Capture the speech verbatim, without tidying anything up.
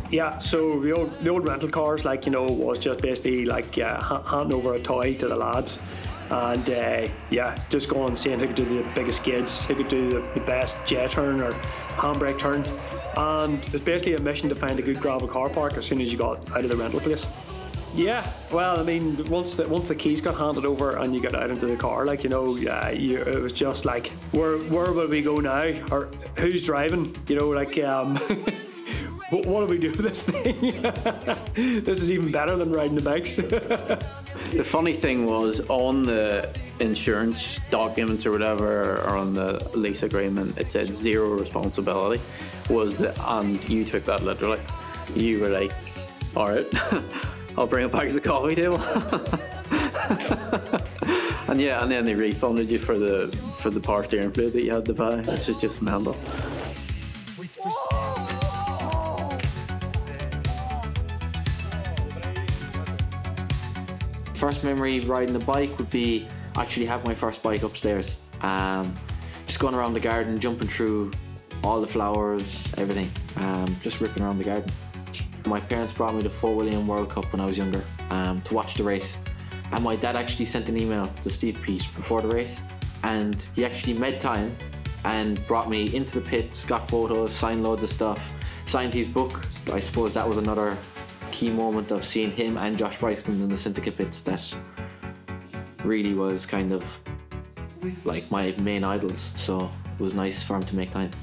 Yeah, so the old, the old rental cars, like, you know, was just basically like uh, handing over a toy to the lads. And uh, yeah, just going and seeing who could do the biggest skids, who could do the, the best J turn or handbrake turn. And it's basically a mission to find a good gravel car park as soon as you got out of the rental place. Yeah, well, I mean, once the once the keys got handed over and you got out into the car, like, you know, uh, you, it was just like, where where will we go now? Or who's driving? You know, like, um, what, what do we do with this thing? This is even better than riding the bikes. The funny thing was, on the insurance documents or whatever, or on the lease agreement, it said zero responsibility. Was the and you took that literally. You were like, all right, I'll bring it back to the coffee table. And yeah, and then they refunded you for the for the power steering fluid that you had to buy, which is just mental. With respect. First memory riding a bike would be actually have my first bike upstairs. Um, just going around the garden, jumping through all the flowers, everything. Um, just ripping around the garden. My parents brought me to Fort William World Cup when I was younger um, to watch the race. And my dad actually sent an email to Steve Peat before the race. And he actually made time and brought me into the pits, got photos, signed loads of stuff, signed his book. I suppose that was another key moment of seeing him and Josh Bryson in the Syndicate pits that really was kind of like my main idols, so it was nice for him to make time.